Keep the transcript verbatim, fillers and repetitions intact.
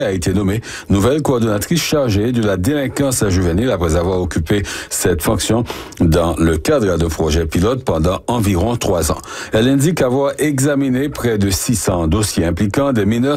a été nommée nouvelle coordonnatrice chargée de la délinquance juvénile après avoir occupé cette fonction dans le cadre de projets pilotes pendant environ trois ans. Elle indique avoir examiné près de six cents dossiers impliquant des mineurs